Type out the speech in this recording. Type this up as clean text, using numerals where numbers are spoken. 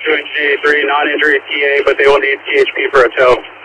to GA3, non-injury TA, but they will need THP for a tow.